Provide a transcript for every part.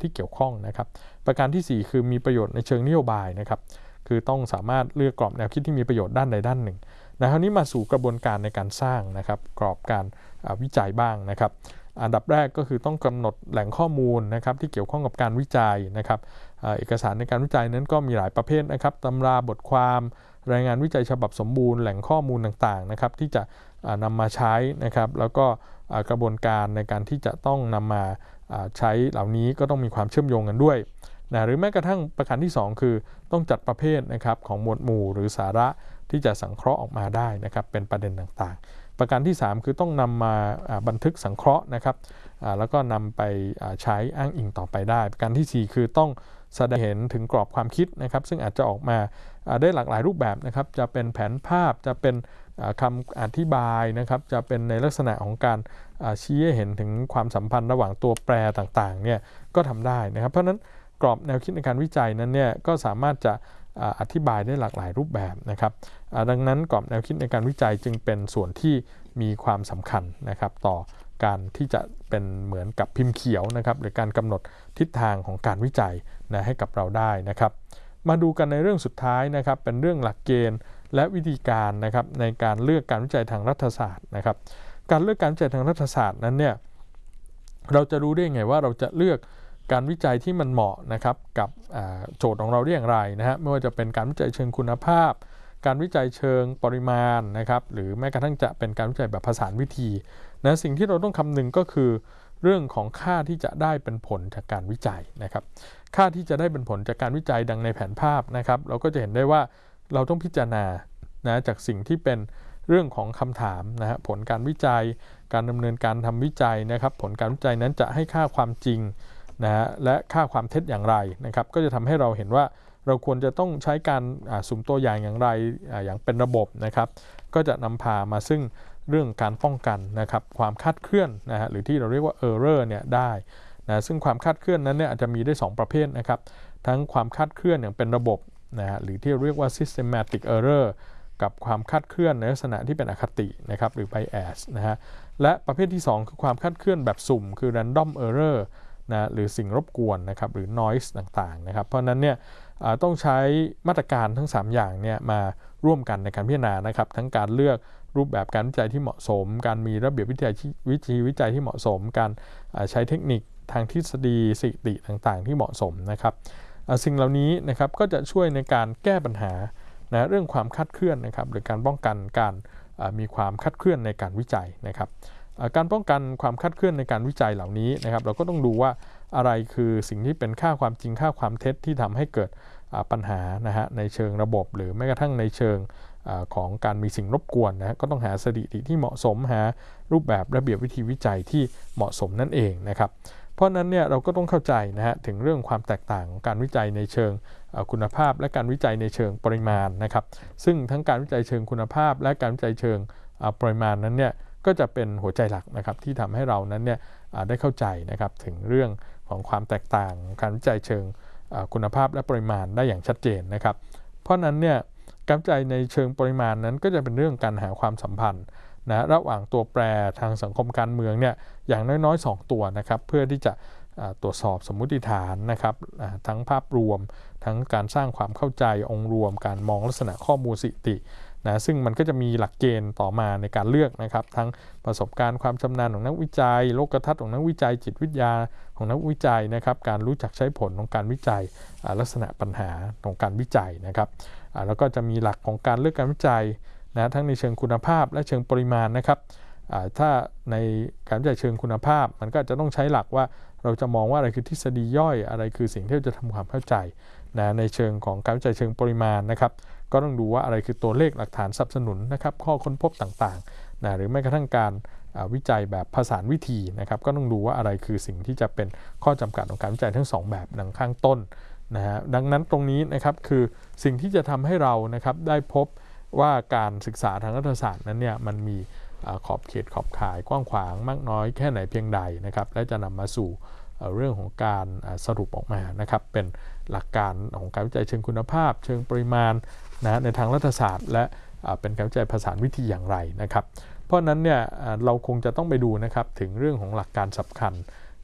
ที่เกี่ยวข้องนะครับประการที่4คือมีประโยชน์ในเชิงนโยบายนะครับคือต้องสามารถเลือกกรอบแนวคิดที่มีประโยชน์ด้านใดด้านหนึ่งนะคราวนี้มาสู่กระบวนการในการสร้างนะครับกรอบการวิจัยบ้างนะครับอันดับแรกก็คือต้องกำหนดแหล่งข้อมูลนะครับที่เกี่ยวข้องกับการวิจัยนะครับเอกสารในการวิจัยนั้นก็มีหลายประเภทนะครับตำราบทความรายงานวิจัยฉบับสมบูรณ์แหล่งข้อมูลต่างๆนะครับที่จะนำมาใช้นะครับแล้วก็กระบวนการในการที่จะต้องนำมาใช้เหล่านี้ก็ต้องมีความเชื่อมโยงกันด้วยนะหรือแม้กระทั่งประการที่2คือต้องจัดประเภทนะครับของหมวดหมู่หรือสาระที่จะสังเคราะห์ออกมาได้นะครับเป็นประเด็นต่างๆประการที่3คือต้องนำมาบันทึกสังเคราะห์นะครับแล้วก็นำไปใช้อ้างอิงต่อไปได้ประการที่4คือต้องแสดงเห็นถึงกรอบความคิดนะครับซึ่งอาจจะออกมาได้หลากหลายรูปแบบนะครับจะเป็นแผนภาพจะเป็นคำอธิบายนะครับจะเป็นในลักษณะของการชี้ให้เห็นถึงความสัมพันธ์ระหว่างตัวแปรต่างๆเนี่ยก็ทำได้นะครับเพราะฉะนั้นกรอบแนวคิดในการวิจัยนั้นเนี่ยก็สามารถจะอธิบายได้หลากหลายรูปแบบนะครับดังนั้นกรอบแนวคิดในการวิจัยจึงเป็นส่วนที่มีความสำคัญนะครับต่อการที่จะเป็นเหมือนกับพิมพ์เขียวนะครับหรือการกำหนดทิศทางของการวิจัยนะให้กับเราได้นะครับมาดูกันในเรื่องสุดท้ายนะครับเป็นเรื่องหลักเกณฑ์และวิธีการนะครับในการเลือกการวิจัยทางรัฐศาสตร์นะครับการเลือกการวิจัยทางรัฐศาสตร์นั้นเนี่ยเราจะรู้ได้ไงว่าเราจะเลือกการวิจัยที่มันเหมาะนะครับกับโจทย์ของเราได้อย่างไรนะฮะไม่ว่าจะเป็นการวิจัยเชิงคุณภาพการวิจัยเชิงปริมาณนะครับหรือแม้กระทั่งจะเป็นการวิจัยแบบผสานวิธีนะสิ่งที่เราต้องคำนึงก็คือเรื่องของค่าที่จะได้เป็นผลจากการวิจัยนะครับค่าที่จะได้เป็นผลจากการวิจัยดังในแผนภาพนะครับเราก็จะเห็นได้ว่าเราต้องพิจารณานะจากสิ่งที่เป็นเรื่องของคำถามนะฮะผลการวิจัยการดำเนินการทำวิจัยนะครับผลการวิจัยนั้นจะให้ค่าความจริงนะฮะและค่าความเท็จอย่างไรนะครับก็จะทำให้เราเห็นว่าเราควรจะต้องใช้การสุ่มตัวอย่างอย่างไรอย่างเป็นระบบนะครับก็จะนำพามาซึ่งเรื่องการป้องกันนะครับความคลาดเคลื่อนนะฮะหรือที่เราเรียกว่า error เนี่ยได้นะซึ่งความคลาดเคลื่อนนั้นเนี่ยอาจจะมีได้2ประเภทนะครับทั้งความคลาดเคลื่อนอย่างเป็นระบบนะฮะหรือที่เรียกว่า systematic error กับความคลาดเคลื่อนในลักษณะที่เป็นอคตินะครับหรือ bias นะฮะและประเภทที่2คือความคลาดเคลื่อนแบบสุ่มคือ random error นะหรือสิ่งรบกวนนะครับหรือ noise ต่างๆนะครับเพราะนั้นเนี่ยต้องใช้มาตรการทั้ง3อย่างเนี่ยมาร่วมกันในการพิจารณานะครับทั้งการเลือกรูปแบบการวิจัยที่เหมาะสมการมีระเบียบวิธีวิจัยที่เหมาะสมการใช้เทคนิคทางทฤษฎีสถิติต่างๆที่เหมาะสมนะครับสิ่งเหล่านี้นะครับก็จะช่วยในการแก้ปัญหานะเรื่องความคลาดเคลื่อนนะครับหรือการป้องกันการมีความคลาดเคลื่อนในการวิจัยนะครับการป้องกันความคลาดเคลื่อนในการวิจัยเหล่านี้นะครับเราก็ต้องดูว่าอะไรคือสิ่งที่เป็นค่าความจริงค่าความเท็จที่ทำให้เกิดปัญหานะฮะในเชิงระบบหรือแม้กระทั่งในเชิงของการมีสิ่งรบกวนนะก็ต้องหาสถิติที่เหมาะสมหารูปแบบระเบียบวิธีวิจัยที่เหมาะสมนั่นเองนะครับเพราะนั้นเนี่ยเราก็ต้องเข้าใจนะฮะถึงเรื่องความแตกต่างของการวิจัยในเชิงคุณภาพและการวิจัยในเชิงปริมาณนะครับซึ่งทั้งการวิจัยเชิงคุณภาพและการวิจัยเชิงปริมาณนั้นเนี่ยก็จะเป็นหัวใจหลักนะครับที่ทำให้เรานั้นเนี่ยได้เข้าใจนะครับถึงเรื่องของความแตกต่างการวิจัยเชิงคุณภาพและปริมาณได้อย่างชัดเจนนะครับเพราะนั้นเนี่ยการวิจัยในเชิงปริมาณนั้นก็จะเป็นเรื่องการหาความสัมพันธ์นะระหว่างตัวแปรทางสังคมการเมืองเนี่ยอย่างน้อยๆ2ตัวนะครับเพื่อที่จะตรวจสอบสมมุติฐานนะครับทั้งภาพรวมทั้งการสร้างความเข้าใจองค์รวมการมองลักษณะข้อมูลสถิตินะซึ่งมันก็จะมีหลักเกณฑ์ต่อมาในการเลือกนะครับทั้งประสบการณ์ความชำนาญของนักวิจัยโลกทัศน์ของนักวิจัยจิตวิทยาของนักวิจัยนะครับการรู้จักใช้ผลของการวิจัยลักษณะปัญหาของการวิจัยนะครับแล้วก็จะมีหลักของการเลือกการวิจัยนะทั้งในเชิงคุณภาพและเชิงปริมาณนะครับถ้าในการวิจัยเชิงคุณภาพมันก็จะต้องใช้หลักว่าเราจะมองว่าอะไรคือทฤษฎีย่อยอะไรคือสิ่งที่จะทำความเข้าใจนะในเชิงของการวิจัยเชิงปริมาณนะครับก็ต้องดูว่าอะไรคือตัวเลขหลักฐานสนับสนุนนะครับข้อค้นพบต่างๆนะหรือแม้กระทั่งการวิจัยแบบผสานวิธีนะครับก็ต้องดูว่าอะไรคือสิ่งที่จะเป็นข้อจำกัดของการวิจัยทั้ง2แบบดังข้างต้นนะฮะดังนั้นตรงนี้นะครับคือสิ่งที่จะทำให้เรานะครับได้พบว่าการศึกษาทางรัฐศาสตร์นั้นเนี่ยมันมีขอบเขตขอบข่ายกว้างขวางมากน้อยแค่ไหนเพียงใดนะครับและจะนำมาสู่เรื่องของการสรุปออกมานะครับเป็นหลักการของการวิจัยเชิงคุณภาพเชิงปริมาณนะในทางรัฐศาสตร์และเป็นการวิจัยผสานวิธีอย่างไรนะครับเพราะนั้นเนี่ยเราคงจะต้องไปดูนะครับถึงเรื่องของหลักการสำคัญ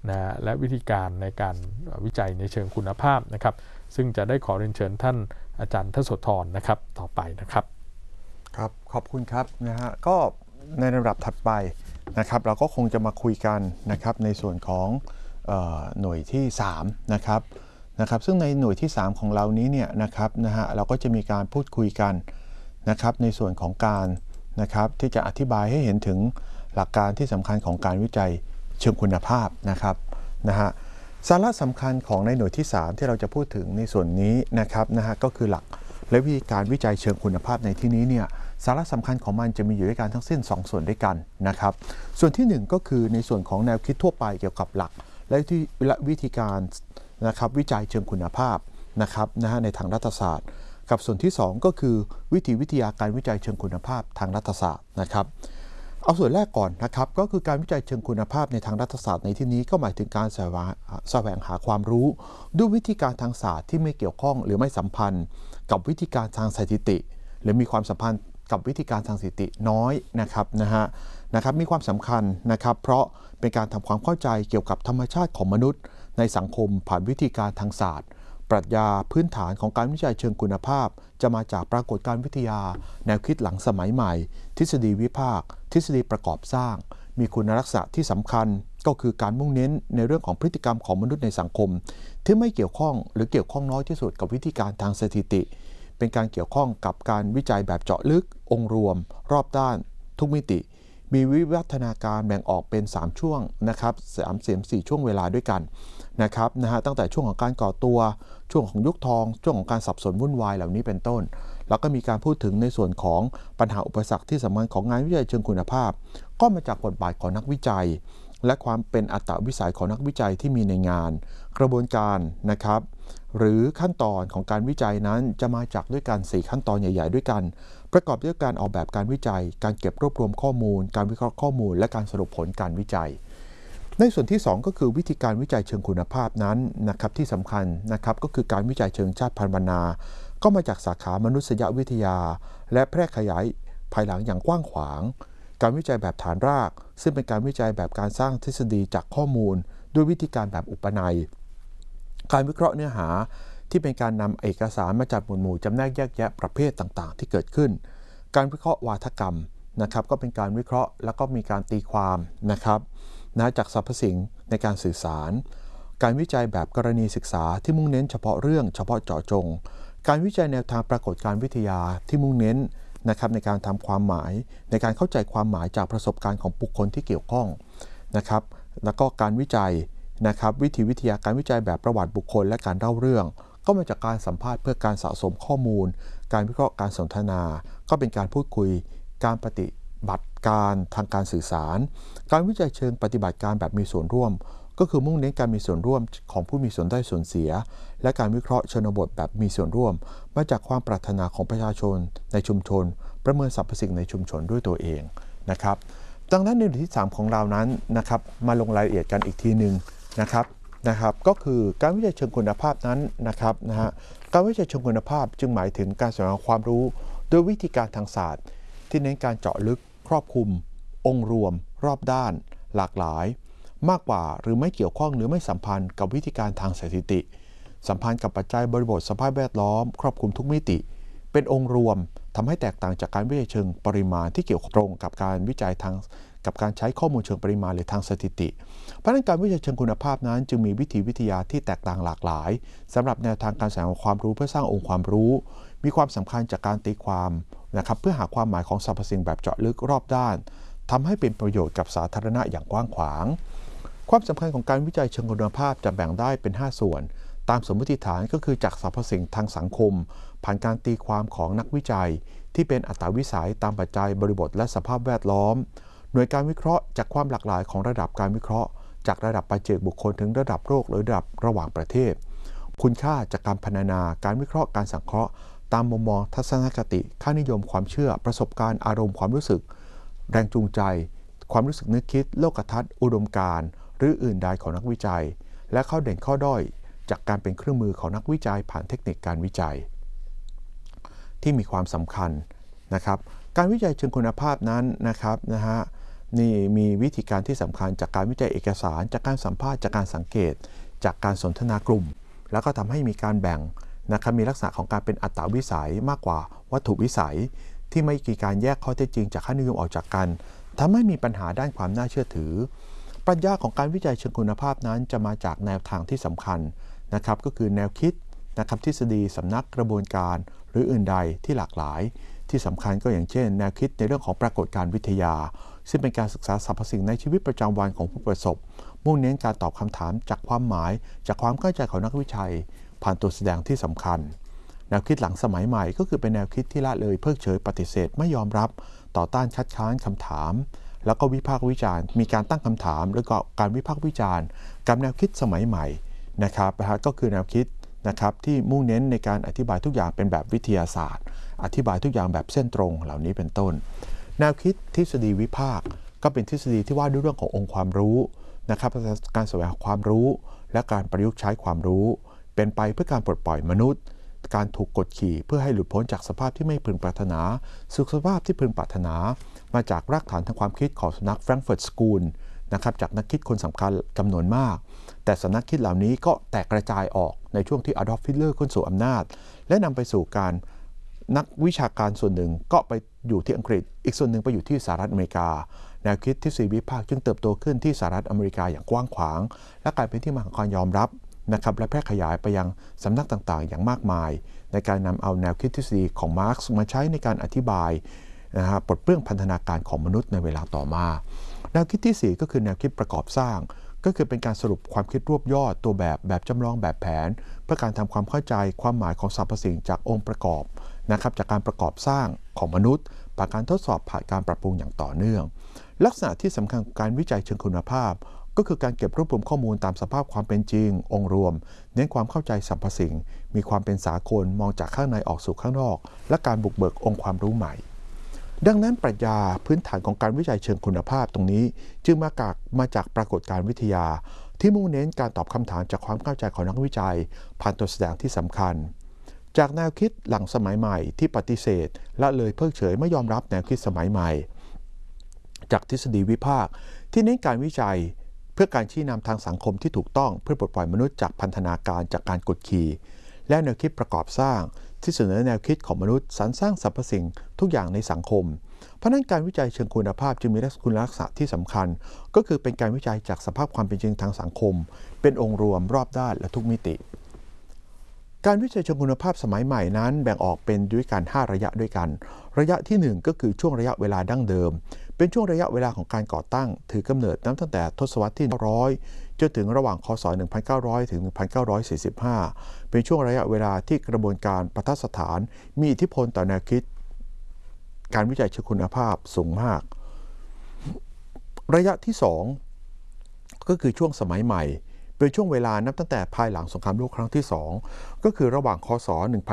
นะและวิธีการในการวิจัยในเชิงคุณภาพนะครับซึ่งจะได้ขอเรียนเชิญท่านอาจารย์ทศธรนะครับต่อไปนะครับครับขอบคุณครับนะฮะก็ในระดับถัดไปนะครับเราก็คงจะมาคุยกันนะครับในส่วนของหน่วยที่3นะครับซึ่งในหน่วยที่3ของเรานี้เนี่ยนะครับนะฮะเราก็จะมีการพูดคุยกันนะครับในส่วนของการนะครับที่จะอธิบายให้เห็นถึงหลักการที่สำคัญของการวิจัยเชิงคุณภาพนะครับนะฮะสาระสำคัญของในหน่วยที่3ที่เราจะพูดถึงในส่วนนี้นะครับนะฮะก็คือหลักและวิธีการวิจัยเชิงคุณภาพในที่นี้เนี่ยสาระสำคัญของมันจะมีอยู่ด้วยกันทั้งสิ้น2ส่วนด้วยกันนะครับส่วนที่1ก็คือในส่วนของแนวคิดทั่วไปเกี่ยวกับหลักและวิธีการนะครับวิจัยเชิงคุณภาพนะครับในทางรัฐศาสตร์กับส่วนที่2ก็คือวิทยาการวิจัยเชิงคุณภาพทางรัฐศาสตร์นะครับเอาส่วนแรกก่อนนะครับก็คือการวิจัยเชิงคุณภาพในทางรัฐศาสตร์ในที่นี้ก็หมายถึงการแสวงหาความรู้ด้วยวิธีการทางศาสตร์ที่ไม่เกี่ยวข้องหรือไม่สัมพันธ์กับวิธีการทางสถิติหรือมีความสัมพันธ์กับวิธีการทางสถิติน้อยนะครับมีความสำคัญนะครับเพราะเป็นการทำความเข้าใจเกี่ยวกับธรรมชาติของมนุษย์ในสังคมผ่านวิธีการทางศาสตร์ปรัชญาพื้นฐานของการวิจัยเชิงคุณภาพจะมาจากปรากฏการณ์วิทยาแนวคิดหลังสมัยใหม่ทฤษฎีวิพากษ์ทฤษฎีประกอบสร้างมีคุณลักษณะที่สำคัญก็คือการมุ่งเน้นในเรื่องของพฤติกรรมของมนุษย์ในสังคมที่ไม่เกี่ยวข้องหรือเกี่ยวข้องน้อยที่สุดกับวิธีการทางสถิติเป็นการเกี่ยวข้องกับการวิจัยแบบเจาะลึกองค์รวมรอบด้านทุกมิติมีวิวัฒนาการแบ่งออกเป็น3ช่วงนะครับ4 ช่วงเวลาด้วยกันนะครับตั้งแต่ช่วงของการก่อตัวช่วงของยุคทองช่วงของการสับสนวุ่นวายเหล่านี้เป็นต้นแล้วก็มีการพูดถึงในส่วนของปัญหาอุปสรรคที่สำคัญของงานวิจัยเชิงคุณภาพก็มาจากบทบาทของนักวิจัยและความเป็นอัตวิสัยของนักวิจัยที่มีในงานกระบวนการนะครับหรือขั้นตอนของการวิจัยนั้นจะมาจากด้วยกัน4ขั้นตอนใหญ่ๆด้วยกันประกอบด้วยการออกแบบการวิจัยการเก็บรวบรวมข้อมูลการวิเคราะห์ข้อมูลและการสรุปผลการวิจัยในส่วนที่2ก็คือวิธีการวิจัยเชิงคุณภาพนั้นนะครับที่สำคัญนะครับก็คือการวิจัยเชิงชาติพันธุ์บรรณาก็มาจากสาขามนุษยวิทยาและแพร่ขยายภายหลังอย่างกว้างขวางการวิจัยแบบฐานรากซึ่งเป็นการวิจัยแบบการสร้างทฤษฎีจากข้อมูลด้วยวิธีการแบบอุปนัยการวิเคราะห์เนื้อหาที่เป็นการนำเอกสารมาจัดหมวดหมู่จำแนกแยกแยะประเภทต่างๆที่เกิดขึ้นการวิเคราะห์วาทกรรมนะครับก็เป็นการวิเคราะห์แล้วก็มีการตีความนะครับจากสรรพสิ่งในการสื่อสารการวิจัยแบบกรณีศึกษาที่มุ่งเน้นเฉพาะเรื่องเฉพาะเจาะจงการวิจัยแนวทางปรากฏการณ์วิทยาที่มุ่งเน้นนะครับในการทำความหมายในการเข้าใจความหมายจากประสบการณ์ของบุคคลที่เกี่ยวข้องนะครับแล้วก็การวิจัยนะครับวิทยาการวิจัยแบบประวัติบุคคลและการเล่าเรื่องก็มาจากการสัมภาษณ์เพื่อการสะสมข้อมูลการวิเคราะห์การสนทนาก็เป็นการพูดคุยการปฏิบัติการทางการสื่อสารการวิจัยเชิงปฏิบัติการแบบมีส่วนร่วมก็คือมุ่งเน้นการมีส่วนร่วมของผู้มีส่วนได้ส่วนเสียและการวิเคราะห์ชนบทแบบมีส่วนร่วมมาจากความปรารถนาของประชาชนในชุมชนประเมินสรรพสิ่งในชุมชนด้วยตัวเองนะครับดังนั้นในหน่วยที่3ของเรานั้นนะครับมาลงรายละเอียดกันอีกทีนึงนะครับก็คือการวิจัยเชิงคุณภาพนั้นนะครับการวิจัยเชิงคุณภาพจึงหมายถึงการแสวงหาความรู้โดยวิธีการทางศาสตร์ที่เน้นการเจาะลึกครอบคลุมองค์รวมรอบด้านหลากหลายมากกว่าหรือไม่เกี่ยวข้องหรือไม่สัมพันธ์กับวิธีการทางสถิติสัมพันธ์กับปัจจัยบริบทสภาพแวดล้อมครอบคลุมทุกมิติเป็นองค์รวมทำให้แตกต่างจากการวิจัยเชิงปริมาณที่เกี่ยวตรงกับการวิจัยทางกับการใช้ข้อมูลเชิงปริมาณหรือทางสถิติเพราะฉะนั้นการวิจัยเชิงคุณภาพนั้นจึงมีวิทยาที่แตกต่างหลากหลายสำหรับแนวทางการแสดงความรู้เพื่อสร้างองค์ความรู้มีความสำคัญจากการตีความนะครับเพื่อหาความหมายของสรรพสิ่งแบบเจาะลึกรอบด้านทำให้เป็นประโยชน์กับสาธารณะอย่างกว้างขวางความสำคัญของการวิจัยเชิงคุณภาพจะแบ่งได้เป็น5ส่วนตามสมมติฐานก็คือจากสรรพสิ่งทางสังคมผ่านการตีความของนักวิจัยที่เป็นอัตวิสัยตามปัจจัยบริบทและสภาพแวดล้อมหน่วยการวิเคราะห์จากความหลากหลายของระดับการวิเคราะห์จากระดับปัจเจกบุคคลถึงระดับโลกหรือระดับระหว่างประเทศคุณค่าจากการพรรณนาการวิเคราะห์การสังเคราะห์ตามมุมมองทัศนคติค่านิยมความเชื่อประสบการณ์อารมณ์ความรู้สึกแรงจูงใจความรู้สึกนึกคิดโลกทัศน์อุดมการณ์หรืออื่นใดของนักวิจัยและข้อเด่นข้อด้อยจากการเป็นเครื่องมือของนักวิจัยผ่านเทคนิคการวิจัยที่มีความสำคัญนะครับการวิจัยเชิงคุณภาพนั้นนะครับนี่มีวิธีการที่สำคัญจากการวิจัยเอกสารจากการสัมภาษณ์จากการสังเกตจากการสนทนากลุ่มแล้วก็ทำให้มีการแบ่งนะครับมีลักษณะของการเป็นอัตตวิสัยมากกว่าวัตถุวิสัยที่ไม่มีการแยกข้อเท็จจริงจากค่านิยมออกจากกันทำให้มีปัญหาด้านความน่าเชื่อถือปรัชญาของการวิจัยเชิงคุณภาพนั้นจะมาจากแนวทางที่สำคัญนะครับก็คือแนวคิดนะครับทฤษฎีสำนักกระบวนการหรืออื่นใดที่หลากหลายที่สำคัญก็อย่างเช่นแนวคิดในเรื่องของปรากฏการณ์วิทยาซึ่งเป็นการศึกษาสรรพสิ่งในชีวิตประจำวันของผู้ประสบมุ่งเน้นการตอบคำถามจากความหมายจากความเข้าใจของนักวิจัยผ่านตัวแสดงที่สำคัญแนวคิดหลังสมัยใหม่ก็คือเป็นแนวคิดที่ละเลยเพิกเฉยปฏิเสธไม่ยอมรับต่อต้านคัดค้านคำถามแล้วก็วิพากษ์วิจารณ์มีการตั้งคำถามแล้วก็การวิพากษ์วิจารณ์กับแนวคิดสมัยใหม่นะครับก็คือแนวคิดนะครับที่มุ่งเน้นในการอธิบายทุกอย่างเป็นแบบวิทยาศาสตร์อธิบายทุกอย่างแบบเส้นตรงเหล่านี้เป็นต้นแนวคิดทฤษฎีวิพากษ์ก็เป็นทฤษฎีที่ว่าด้วยเรื่องขององค์ความรู้นะครับการแสวงหาความรู้และการประยุกต์ใช้ความรู้เป็นไปเพื่อการปลดปล่อยมนุษย์การถูกกดขี่เพื่อให้หลุดพ้นจากสภาพที่ไม่พึงปรารถนาสู่สภาพที่พึงปรารถนามาจากรากฐานทางความคิดของสำนักแฟรงก์เฟิร์ตสกูลนะครับจากนักคิดคนสำคัญจำนวนมากแต่สำนักคิดเหล่านี้ก็แตกกระจายออกในช่วงที่อดอล์ฟ ฮิตเลอร์ขึ้นสู่อำนาจและนำไปสู่การนักวิชาการส่วนหนึ่งก็ไปอยู่ที่อังกฤษอีกส่วนหนึ่งไปอยู่ที่สหรัฐอเมริกาแนวคิดทฤษฎีวิพากษ์จึงเติบโตขึ้นที่สหรัฐอเมริกาอย่างกว้างขวางและกลายเป็นที่มาของการยอมรับนะครับและแพร่ขยายไปยังสำนักต่างๆอย่างมากมายในการนำเอาแนวคิดทฤษฎีของมาร์กซ์มาใช้ในการอธิบายปลดเปลื้องพันธนาการของมนุษย์ในเวลาต่อมาแนวคิดที่4ก็คือแนวคิดประกอบสร้างก็คือเป็นการสรุปความคิดรวบยอดตัวแบบจำลองแบบแผนเพื่อการทำความเข้าใจความหมายของสรรพสิ่งจากองค์ประกอบนะครับจากการประกอบสร้างของมนุษย์ผ่านการทดสอบผ่านการปรับปรุงอย่างต่อเนื่องลักษณะที่สำคัญของการวิจัยเชิงคุณภาพก็คือการเก็บรวบรวมข้อมูลตามสภาพความเป็นจริงองค์รวมเน้นความเข้าใจสรรพสิ่งมีความเป็นสากลมองจากข้างในออกสู่ข้างนอกและการบุกเบิกองค์ความรู้ใหม่ดังนั้นปรัชญาพื้นฐานของการวิจัยเชิงคุณภาพตรงนี้จึงมาจากปรากฏการณ์วิทยาที่มุ่งเน้นการตอบคำถามจากความเข้าใจของนักวิจัยผ่านตัวแสดงที่สำคัญจากแนวคิดหลังสมัยใหม่ที่ปฏิเสธละเลยเพิกเฉยไม่ยอมรับแนวคิดสมัยใหม่จากทฤษฎีวิพากษ์ที่เน้นการวิจัยเพื่อการชี้นำทางสังคมที่ถูกต้องเพื่อปลดปล่อยมนุษย์จากพันธนาการจากการกดขี่และแนวคิดประกอบสร้างที่เสนอแนวคิดของมนุษย์สรรสร้างสรรพสิ่งทุกอย่างในสังคมเพราะนั้นการวิจัยเชิงคุณภาพจึงมีคุณลักษณะที่สำคัญก็คือเป็นการวิจัยจากสภาพความเป็นจริงทางสังคมเป็นองค์รวมรอบด้านและทุกมิติการวิจัยเชิงคุณภาพสมัยใหม่นั้นแบ่งออกเป็นด้วยกัน5ระยะด้วยกันระยะที่1ก็คือช่วงระยะเวลาดั้งเดิมเป็นช่วงระยะเวลาของการก่อตั้งถือกำเนิดนับตั้งแต่ทศวรรษที่900จนถึงระหว่างคศ1900ถึง1945เป็นช่วงระยะเวลาที่กระบวนการประทัดสถานมีอิทธิพลต่อแนวคิดการวิจัยเชิงคุณภาพสูงมากระยะที่2ก็คือช่วงสมัยใหม่เป็นช่วงเวลานับตั้งแต่ภายหลังสงครามโลกครั้งที่2ก็คือระหว่างคศ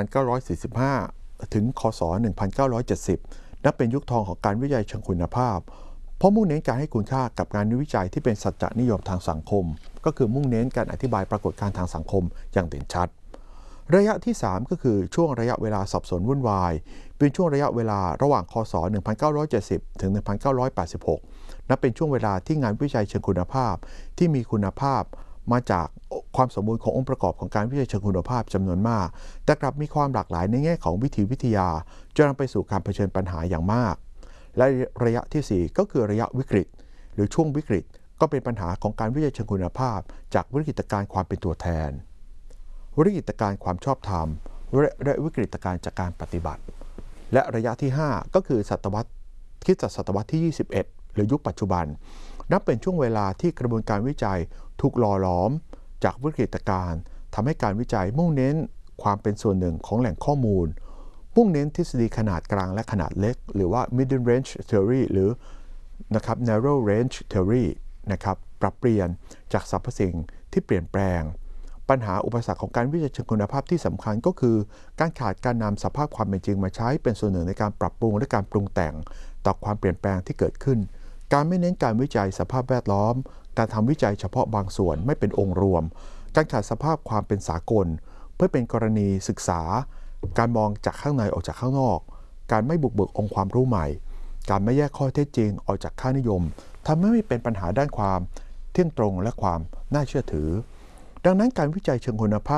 1945ถึงคศ1970นับเป็นยุคทองของการวิจัยเชิงคุณภาพเพราะมุ่งเน้นการให้คุณค่ากับงานวิจัยที่เป็นสัจจนิยมทางสังคมก็คือมุ่งเน้นการอธิบายปรากฏการณ์ทางสังคมอย่างเด่นชัดระยะที่3ก็คือช่วงระยะเวลาสับสนวุ่นวายเป็นช่วงระยะเวลาระหว่างคศ1970ถึง1986นับเป็นช่วงเวลาที่งานวิจัยเชิงคุณภาพที่มีคุณภาพมาจากความสมบูรณ์ขององค์ประกอบของการวิจัยเชิงคุณภาพจำนวนมากแต่กลับมีความหลากหลายในแง่ของวิทยาจนนำไปสู่การเผชิญปัญหาอย่างมากและระยะที่4ก็คือระยะวิกฤตหรือช่วงวิกฤตก็เป็นปัญหาของการวิจัยเชิงคุณภาพจากวิกฤตการณ์ความเป็นตัวแทนวิกฤตการณ์ความชอบธรรมและวิกฤตการณ์จากการปฏิบัติและระยะที่5ก็คือศตวรรษที่21หรือยุคปัจจุบันนับเป็นช่วงเวลาที่กระบวนการวิจัยถูกหล่อหลอมจากวิกฤตการณ์ทำให้การวิจัยมุ่งเน้นความเป็นส่วนหนึ่งของแหล่งข้อมูลมุ่งเน้นทฤษฎีขนาดกลางและขนาดเล็กหรือว่า middle range theory หรือนะครับ narrow range theory นะครับปรับเปลี่ยนจากสรรพสิ่งที่เปลี่ยนแปลงปัญหาอุปสรรคของการวิจัยเชิงคุณภาพที่สำคัญก็คือการขาดการนำสภาพความเป็นจริงมาใช้เป็นส่วนหนึ่งในการปรับปรุงและการปรุงแต่งต่อความเปลี่ยนแปลงที่เกิดขึ้นการไม่เน้นการวิจัยสภาพแวดล้อมการทำวิจัยเฉพาะบางส่วนไม่เป็นองค์รวมการขาดสภาพความเป็นสากลเพื่อเป็นกรณีศึกษาการมองจากข้างในออกจากข้างนอกการไม่บุกเบิกองค์ความรู้ใหม่การไม่แยกข้อเท็จจริงออกจากค่านิยมทำให้ไม่เป็นปัญหาด้านความเที่ยงตรงและความน่าเชื่อถือดังนั้นการวิจัยเชิงคุณภาพ